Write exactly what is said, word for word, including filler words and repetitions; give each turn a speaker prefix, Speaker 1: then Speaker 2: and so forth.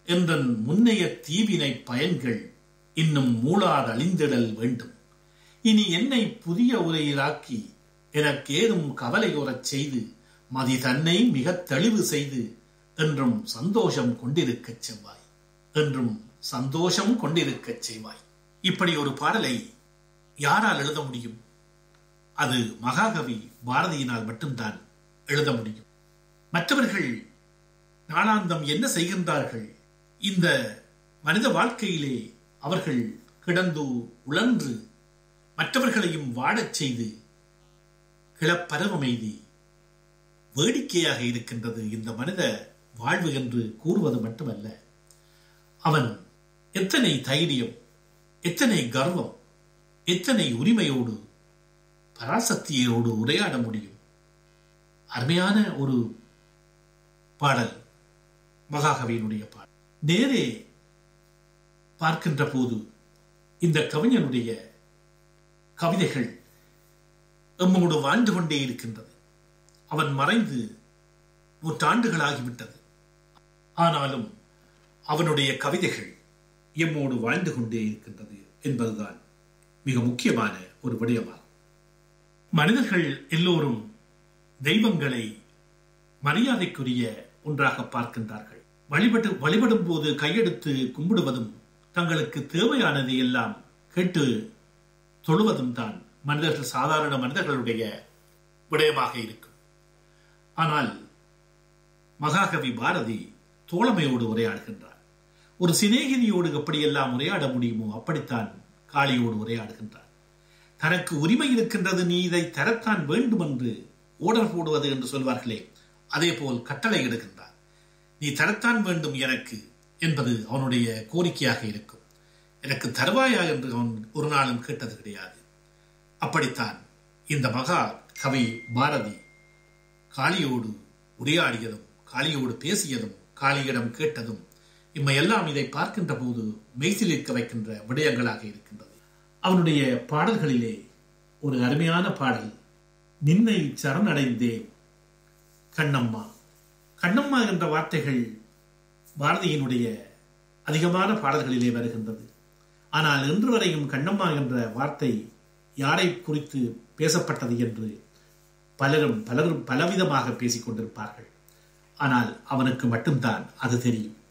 Speaker 1: என்றன் முன்னைய தீவினை பயன்கள் இன்னும் மூளாதழிந்திடல் வேண்டும். இனி என்னை புதிய உரையிலாக்கி எனக்கேதும் கவலையுறச் செய்து மதி தன்னை மிக தெளிவு செய்து என்றும் சந்தோஷம் கொண்டிருக்கச் செவ்வாய் என்றும் சந்தோஷம் கொண்டிருக்கச் செய்வாய். இப்படி ஒரு பாடலை யாரால் எழுத முடியும்? அது மகாகவி பாரதியினால் மட்டும்தான் எழுத முடியும். மற்றவர்கள் நாளாந்தம் என்ன செய்கின்றார்கள்? இந்த மனித வாழ்க்கையிலே அவர்கள் கிடந்து உழன்று மற்றவர்களையும் வாடச் செய்து கிளப்பரவமைதி வேடிக்கையாக இருக்கின்றது இந்த மனித வாழ்வு என்று கூறுவது மட்டுமல்ல, அவன் எத்தனை தைரியம், எத்தனை கர்வம், எத்தனை உரிமையோடு பராசக்தியோடு உரையாட முடியும். அருமையான ஒரு பாடல் மகாகவியினுடைய பாடல். நேரே பார்க்கின்ற போது இந்த கவிஞனுடைய கவிதைகள் எம்மோடு வாழ்ந்து கொண்டே இருக்கின்றது. அவன் மறைந்து நூற்றாண்டுகளாகிவிட்டது. ஆனாலும் அவனுடைய கவிதைகள் எம்மோடு வாழ்ந்து கொண்டே இருக்கின்றது என்பதுதான் மிக முக்கியமான ஒரு விடயமாகும். மனிதர்கள் எல்லோரும் தெய்வங்களை மரியாதைக்குரிய ஒன்றாக பார்க்கின்றார்கள். வழிபட்டு வழிபடும் போது கையெடுத்து கும்பிடுவதும் தங்களுக்கு தேவையானதை எல்லாம் கேட்டு தொழுவதும் தான் மனிதர்கள் சாதாரண மனிதர்களுடைய விடயமாக இருக்கும். ஆனால் மகாகவி பாரதி தோழமையோடு உரையாடுகின்றார். ஒரு சிநேகிதியோடு எப்படியெல்லாம் உரையாட முடியுமோ அப்படித்தான் காளியோடு உரையாடுகின்றார். தனக்கு உரிமை இருக்கின்றது, நீ இதை தரத்தான் வேண்டும் என்று ஓடர் போடுவது என்று சொல்வார்களே, அதே போல் கட்டளை இடுகின்றார். நீ தரத்தான் வேண்டும் எனக்கு என்பது அவனுடைய கோரிக்கையாக இருக்கும். எனக்கு தருவாயா என்று அவன் ஒரு நாளும் கேட்டது கிடையாது. அப்படித்தான் இந்த மகா கவி பாரதி காளியோடு உரையாடியதும் காளியோடு பேசியதும் காளியிடம் கேட்டதும் இம்மையெல்லாம் இதை பார்க்கின்ற போது மெய்சிலிருக்க வைக்கின்ற விடயங்களாக இருக்கின்றது. அவனுடைய பாடல்களிலே ஒரு அருமையான பாடல், நின்னை சரணடைந்தேன் கண்ணம்மா. கண்ணம்மா என்ற வார்த்தைகள் பாரதியினுடைய அதிகமான பாடல்களிலே வருகின்றது. ஆனால் இன்று வரையும் கண்ணம்மா என்ற வார்த்தை யாரை குறித்து பேசப்பட்டது என்று பலரும் பலரும் பலவிதமாக பேசிக் கொண்டிருப்பார்கள். ஆனால் அவனுக்கு மட்டும்தான் அது தெரியும்.